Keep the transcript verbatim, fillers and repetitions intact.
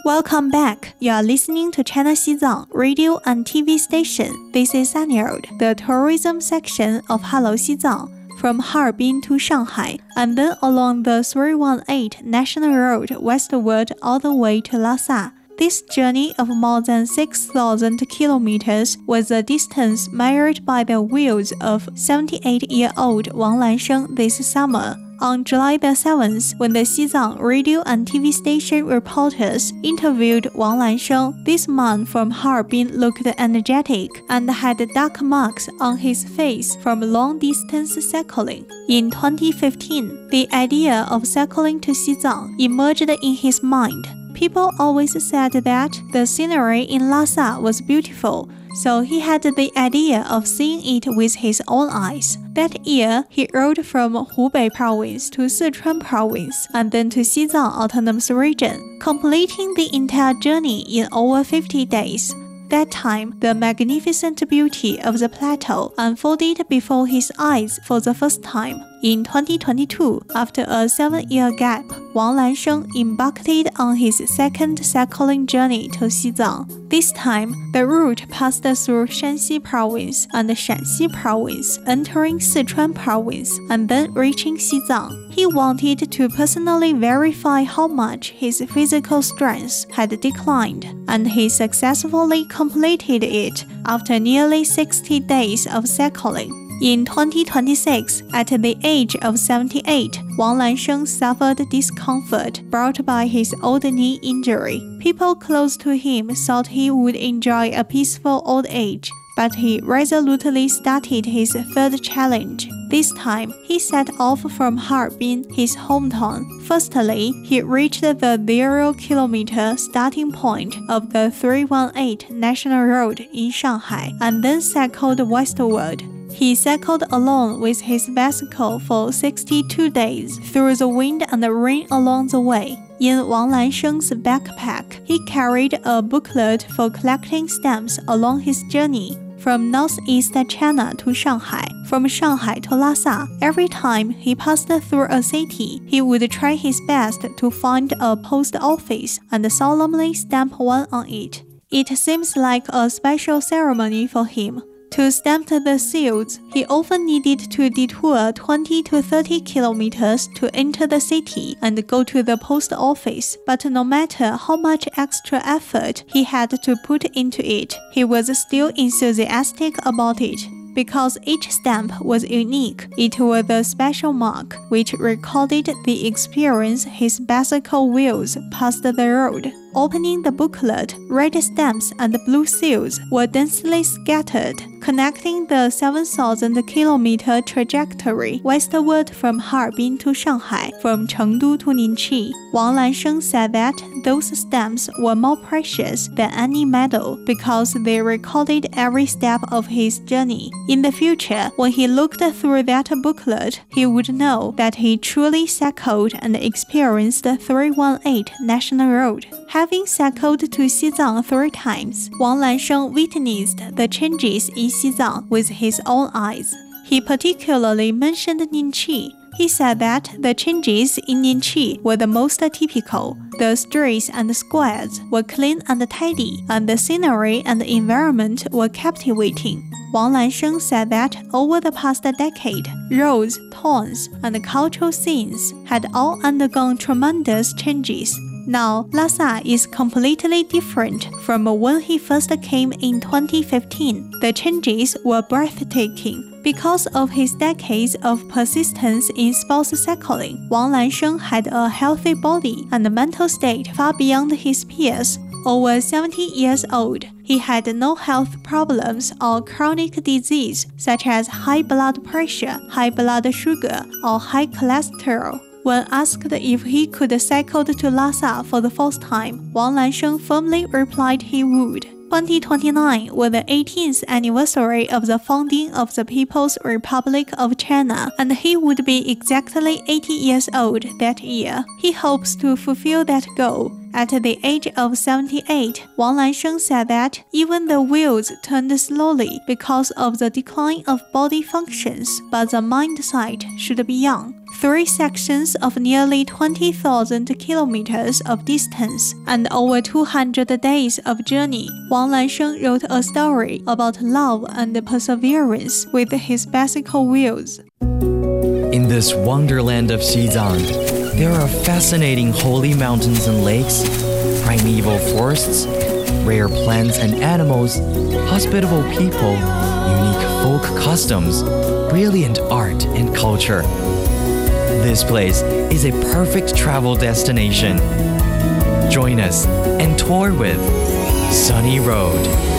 Welcome back. You are listening to China Xizang radio and T V station. This is Anild, the tourism section of Hello Xizang, from Harbin to Shanghai, and then along the three one eight National Road westward all the way to Lhasa. This journey of more than six thousand kilometers was a distance measured by the wheels of seventy-eight-year-old Wang Lansheng this summer. On July the seventh, when the Xizang radio and T V station reporters interviewed Wang Lansheng, this man from Harbin looked energetic and had dark marks on his face from long-distance cycling. In twenty fifteen, the idea of cycling to Xizang emerged in his mind. People always said that the scenery in Lhasa was beautiful, so he had the idea of seeing it with his own eyes. That year, he rode from Hubei province to Sichuan province and then to Xizang Autonomous Region, completing the entire journey in over fifty days. That time, the magnificent beauty of the plateau unfolded before his eyes for the first time. In twenty twenty-two, after a seven-year gap, Wang Lansheng embarked on his second cycling journey to Xizang. This time, the route passed through Shanxi province and Shanxi province, entering Sichuan province, and then reaching Xizang. He wanted to personally verify how much his physical strength had declined, and he successfully completed it after nearly sixty days of cycling. In twenty twenty-six, at the age of seventy-eight, Wang Lansheng suffered discomfort brought by his old knee injury. People close to him thought he would enjoy a peaceful old age, but he resolutely started his third challenge. This time, he set off from Harbin, his hometown. Firstly, he reached the zero-kilometer starting point of the three one eight National Road in Shanghai, and then cycled westward. He cycled alone with his bicycle for sixty-two days through the wind and the rain along the way. In Wang Lansheng's backpack, he carried a booklet for collecting stamps along his journey from northeast China to Shanghai, from Shanghai to Lhasa. Every time he passed through a city, he would try his best to find a post office and solemnly stamp one on it. It seems like a special ceremony for him. To stamp the seals, he often needed to detour twenty to thirty kilometers to enter the city and go to the post office. But no matter how much extra effort he had to put into it, he was still enthusiastic about it. Because each stamp was unique, it was a special mark which recorded the experience his bicycle wheels passed the road. Opening the booklet, red stamps and blue seals were densely scattered, connecting the seven thousand kilometer trajectory westward from Harbin to Shanghai, from Chengdu to Ningqi. Wang Lansheng said that those stamps were more precious than any medal because they recorded every step of his journey. In the future, when he looked through that booklet, he would know that he truly cycled and experienced the three one eight National Road. Having cycled to Xizang three times, Wang Lansheng witnessed the changes in Xizang with his own eyes. He particularly mentioned Ningqi. He said that the changes in Ningqi were the most typical. The streets and squares were clean and tidy, and the scenery and the environment were captivating. Wang Lansheng said that over the past decade, roads, towns, and cultural scenes had all undergone tremendous changes. Now, Lhasa is completely different from when he first came in twenty fifteen. The changes were breathtaking. Because of his decades of persistence in sports cycling, Wang Lansheng had a healthy body and mental state far beyond his peers. Over seventy years old, he had no health problems or chronic disease such as high blood pressure, high blood sugar, or high cholesterol. When asked if he could cycle to Lhasa for the first time, Wang Lansheng firmly replied he would. twenty twenty-nine was the eighteenth anniversary of the founding of the People's Republic of China, and he would be exactly eighty years old that year. He hopes to fulfill that goal At the age of seventy-eight, Wang Lansheng said that even the wheels turned slowly because of the decline of body functions, but the mindset should be young. Three sections of nearly twenty thousand kilometers of distance and over two hundred days of journey, Wang Lansheng wrote a story about love and perseverance with his bicycle wheels. In this wonderland of Xizang, there are fascinating holy mountains and lakes, primeval forests, rare plants and animals, hospitable people, unique folk customs, brilliant art and culture. This place is a perfect travel destination. Join us and tour with Sunny Road.